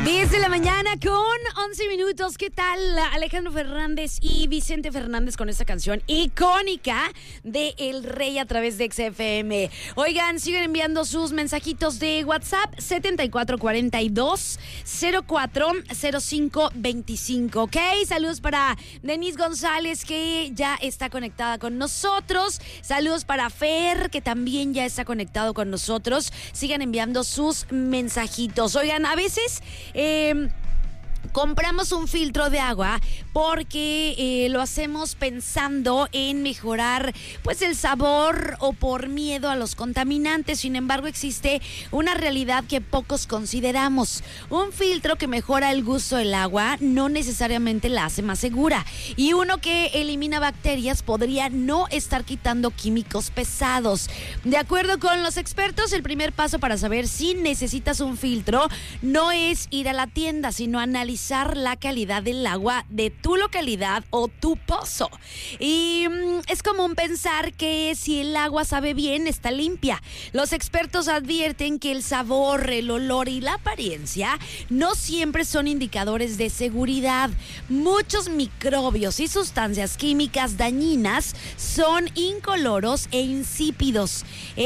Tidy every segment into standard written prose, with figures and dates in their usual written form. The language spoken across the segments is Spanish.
10 de la mañana con 11 minutos. ¿Qué tal? Alejandro Fernández y Vicente Fernández con esta canción icónica de El Rey a través de XFM. Oigan, siguen enviando sus mensajitos de WhatsApp 7442-040525, ¿ok? Saludos para Denise González, que ya está conectada con nosotros. Saludos para Fer, que también ya está conectado con nosotros. Sigan enviando sus mensajitos. Oigan, a veces compramos un filtro de agua porque lo hacemos pensando en mejorar pues el sabor o por miedo a los contaminantes. Sin embargo, existe una realidad que pocos consideramos. Un filtro que mejora el gusto del agua no necesariamente la hace más segura, y uno que elimina bacterias podría no estar quitando químicos pesados. De acuerdo con los expertos, el primer paso para saber si necesitas un filtro no es ir a la tienda, sino analizar la calidad del agua de tu localidad o tu pozo. Y es común pensar que si el agua sabe bien, está limpia. Los expertos advierten que el sabor, el olor y la apariencia no siempre son indicadores de seguridad. Muchos microbios y sustancias químicas dañinas son incoloros e insípidos.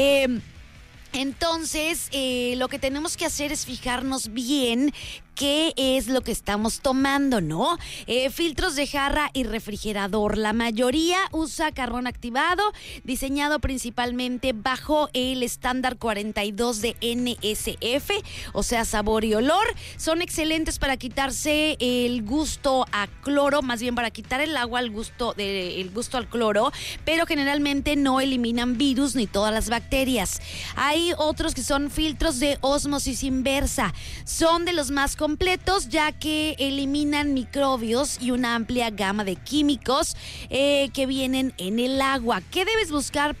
Entonces, lo que tenemos que hacer es fijarnos bien qué es lo que estamos tomando, ¿no? Filtros de jarra y refrigerador. La mayoría usa carbón activado, diseñado principalmente bajo el estándar 42 de NSF, o sea, sabor y olor. Son excelentes para quitarse el gusto a cloro, más bien para quitar el agua el gusto al cloro, pero generalmente no eliminan virus ni todas las bacterias. Hay otros que son filtros de ósmosis inversa. Son de los más completos, ya que eliminan microbios y una amplia gama de químicos que vienen en el agua. ¿Qué debes buscar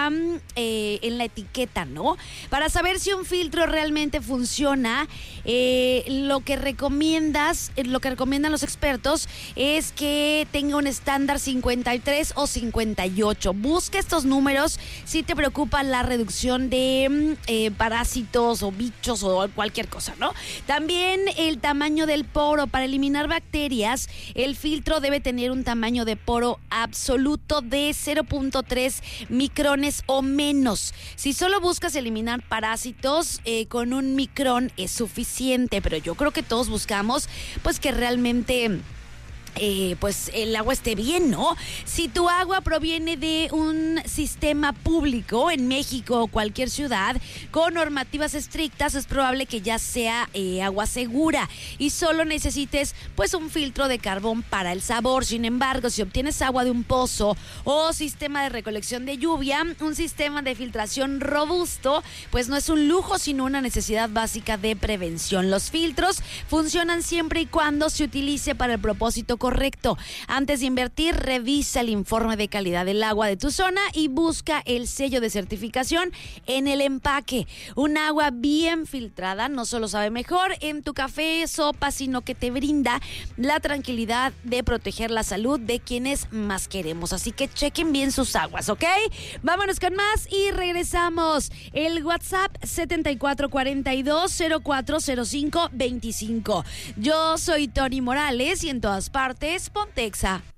en la etiqueta, no? Para saber si un filtro realmente funciona, lo que recomiendan los expertos es que tenga un estándar 53 o 58. Busca estos números si te preocupa la reducción de parásitos o bichos o cualquier cosa, ¿no? También el tamaño del poro. Para eliminar bacterias, el filtro debe tener un tamaño de poro absoluto de 0.3 micrones o menos. Si solo buscas eliminar parásitos, con un micrón es suficiente, pero yo creo que todos buscamos pues que realmente pues el agua esté bien, ¿no? Si tu agua proviene de un sistema público en México o cualquier ciudad con normativas estrictas, es probable que ya sea agua segura y solo necesites pues un filtro de carbón para el sabor. Sin embargo, si obtienes agua de un pozo o sistema de recolección de lluvia, un sistema de filtración robusto pues no es un lujo, sino una necesidad básica de prevención. Los filtros funcionan siempre y cuando se utilice para el propósito correcto. Antes de invertir, revisa el informe de calidad del agua de tu zona y busca el sello de certificación en el empaque. Un agua bien filtrada no solo sabe mejor en tu café, sopa, sino que te brinda la tranquilidad de proteger la salud de quienes más queremos. Así que chequen bien sus aguas, ¿ok? Vámonos con más y regresamos. El WhatsApp 7442-040525. Yo soy Tony Morales y en todas partes, Pontexa.